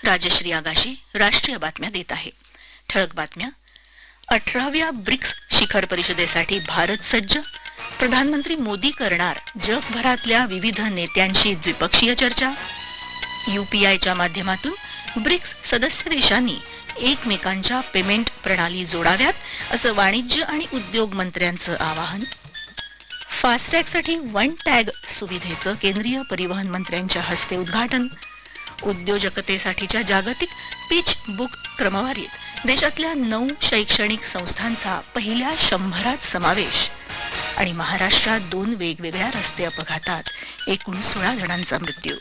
राजश्री आगाशे राष्ट्रीय बातम्या देत आहे. ठळक बातम्या. 18व्या ब्रिक्स शिखर परिषदेसाठी भारत सज्ज. प्रधानमंत्री मोदी करणार जगभरातल्या विविध नेत्यांशी द्विपक्षीय चर्चा. UPIच्या माध्यमातून ब्रिक्स सदस्य देशांनी एकमेकांच्या पेमेंट प्रणाली जोडाव्यात असं वाणिज्य आणि उद्योग मंत्र्यांचं आवाहन. फास्टॅगसाठी वन टॅग सुविधेचं केंद्रीय परिवहन मंत्र्यांच्या हस्ते उद्घाटन. उद्योजकतेसाठीच्या जागतिक पिच बुक क्रमवारीत देशातल्या 9 शैक्षणिक संस्थांचा पहिल्या 100त समावेश. आणि महाराष्ट्रात 2 वेगवेगळ्या रस्ते अपघातात एकूण 16 जणांचा मृत्यू.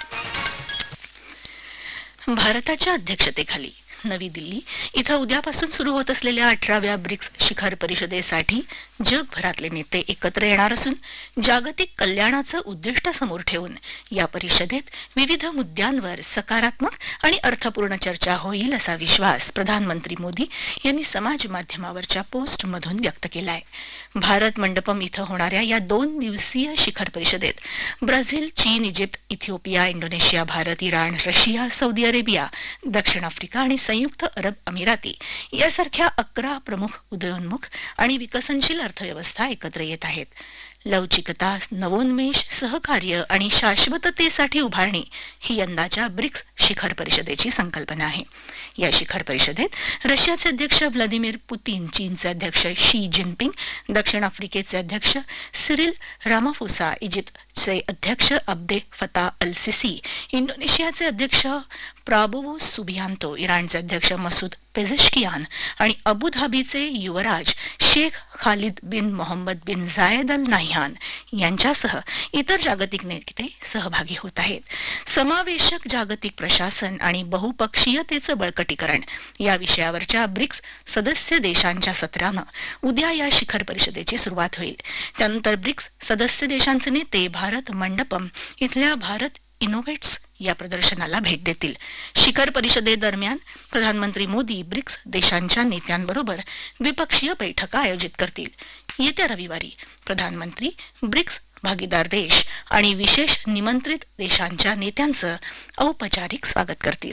भारताच्या अध्यक्षतेखाली नवी दिल्ली इथं उद्यापासून सुरू होत असलेल्या 18व्या ब्रिक्स शिखर परिषदेसाठी जगभरातले नेते एकत्र येणार असून जागतिक कल्याणाचं उद्दिष्ट समोर ठेवून या परिषदेत विविध मुद्द्यांवर सकारात्मक आणि अर्थपूर्ण चर्चा होईल असा विश्वास प्रधानमंत्री मोदी यांनी समाज माध्यमावरच्या पोस्टमधून व्यक्त केलाय. भारत मंडपम इथं होणाऱ्या या 2 दिवसीय शिखर परिषदेत ब्राझील, चीन, Egypt, Ethiopia, Indonesia, Bharat, Iran, Russia, Saudi Arabia, दक्षिण आफ्रिका आणि संयुक्त अरब अमिराती यासारख्या 11 प्रमुख उदयोन्मुख आणि विकसनशील अर्थव्यवस्था एकत्र येत आहेत. लवचिकता, नवोन्मेष, सहकार्य आणि शाश्वततेसाठी उभारणी ही यंदाच्या ब्रिक्स शिखर परिषदेची संकल्पना आहे. या शिखर परिषदेत रशियाचे अध्यक्ष व्लादिमीर पुतीन, चीनचे अध्यक्ष शी जिनपिंग, दक्षिण आफ्रिकेचे अध्यक्ष सिरिल रामाफोसा, इजिप्तचे अध्यक्ष अब्दे फता अल सिसी, इंडोनेशियाचे अध्यक्ष प्राबोवो सुबियांतो, इराणचे अध्यक्ष मसूद पेझेशकियान आणि अबुधाबीचे युवराज शेख खालिद बिन मोहम्मद बिन झायद अल नाह्यान यांच्यासह इतर जागतिक नेते सहभागी होत आहेत. समावेशक जागतिक प्रशासन आणि बहुपक्षीयतेचं बळकटीकरण या विषयावरच्या ब्रिक्स सदस्य देशांच्या सत्रानं उद्या या शिखर परिषदेची सुरुवात होईल. त्यानंतर ब्रिक्स सदस्य देशांचे नेते भारत मंडपम इथल्या भारत इनोव्हेट्स या प्रदर्शनाला भेट देतील. शिखर परिषदेदरम्यान प्रधानमंत्री मोदी ब्रिक्स देशांच्या नेत्यांबरोबर द्विपक्षीय बैठका आयोजित करतील. येत्या रविवारी प्रधानमंत्री ब्रिक्स भागीदार देश आणि विशेष निमंत्रित देशांच्या नेत्यांचं औपचारिक स्वागत करतील.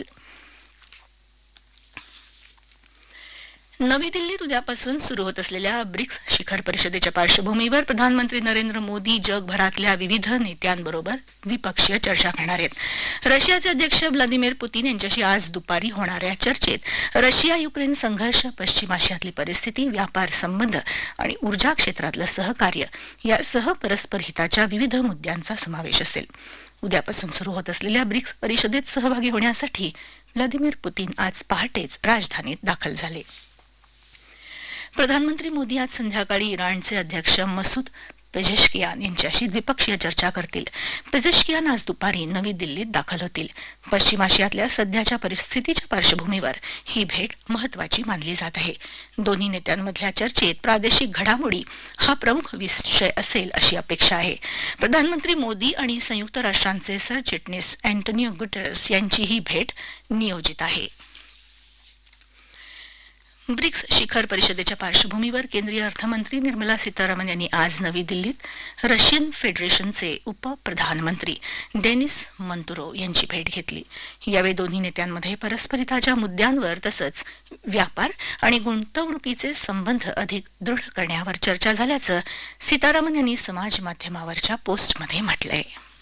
नवी दिल्लीत उद्यापासून सुरू होत असलेल्या ब्रिक्स शिखर परिषदेच्या पार्श्वभूमीवर प्रधानमंत्री नरेंद्र मोदी जगभरातल्या विविध नेत्यांबरोबर द्विपक्षीय चर्चा करणार आहेत. रशियाचे अध्यक्ष व्लादिमीर पुतीन यांच्याशी आज दुपारी होणाऱ्या चर्चेत रशिया युक्रेन संघर्ष, पश्चिम आशियातली परिस्थिती, व्यापार संबंध आणि ऊर्जा क्षेत्रातलं सहकार्य यासह परस्पर हिताच्या विविध मुद्द्यांचा समावेश असेल. उद्यापासून सुरू होत असलेल्या ब्रिक्स परिषदेत सहभागी होण्यासाठी व्लादिमीर पुतीन आज पहाटेच राजधानीत दाखल झाले. प्रधानमंत्री मोदी आज संध्याकाळी इराणचे अध्यक्ष मसूद पेझेशकियान यांच्याशी द्विपक्षीय चर्चा करतील. पेझेशकियान आज दुपारी नवी दिल्लीत दाखल होतील. पश्चिम आशियातल्या सध्याच्या परिस्थितीच्या पार्श्वभूमीवर ही भेट महत्वाची मानली जात आहे. दोन्ही नेत्यांमधल्या चर्चेत प्रादेशिक घडामोडी हा प्रमुख विषय असेल अशी अपेक्षा आहे. प्रधानमंत्री मोदी आणि संयुक्त राष्ट्रांचे सरचिटणीस अँटोनियो गुटेरस यांची ही भेट नियोजित आहे. ब्रिक्स शिखर परिषदेच्या पार्श्वभूमीवर केंद्रीय अर्थमंत्री निर्मला सीतारामन यांनी आज नवी दिल्लीत रशियन फेडरेशनचे उपप्रधानमंत्री डेनिस मंतुरोव यांची भेट घेतली. यावेळी दोन्ही नेत्यांमध्ये परस्परिताच्या मुद्द्यांवर तसंच व्यापार आणि गुंतवणुकीचे संबंध अधिक दृढ करण्यावर चर्चा झाल्याचं सीतारामन यांनी समाज माध्यमावरच्या पोस्टमध्ये म्हटलंय.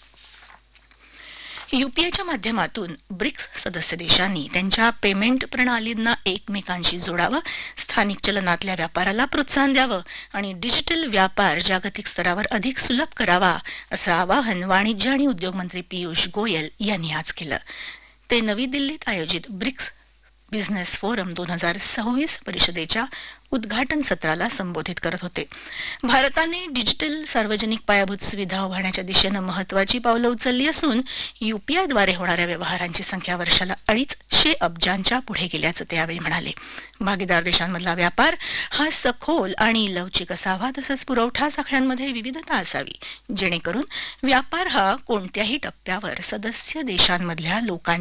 UPIच्या माध्यमातून ब्रिक्स सदस्य देशांनी त्यांच्या पेमेंट प्रणालींना एकमेकांशी जोडावं, स्थानिक चलनातल्या व्यापाराला प्रोत्साहन द्यावं आणि डिजिटल व्यापार जागतिक स्तरावर अधिक सुलभ करावा असं आवाहन वाणिज्य आणि उद्योग मंत्री पियुष गोयल यांनी आज केलं. ते नवी दिल्लीत आयोजित ब्रिक्स बिझनेस फोरम 2026 परिषदेच्या उद्घाटन सत्राला संबोधित करत होते. भारताने डिजिटल सार्वजनिक पायाभूत सुविधा उभारण्याच्या दिशेनं महत्वाची पावलं उचलली असून UPIद्वारे होणाऱ्या व्यवहारांची संख्या वर्षाला 250 अब्जांच्या पुढे गेल्याचं ते यावेळी म्हणाले. भागीदार देशांमधला व्यापार हा सखोल आणि लवचिक असावा, तसंच पुरवठा साखळ्यांमध्ये विविधता असावी, जेणेकरून व्यापार हा कोणत्याही टप्प्यावर सदस्य देशांमधल्या लोकांच्या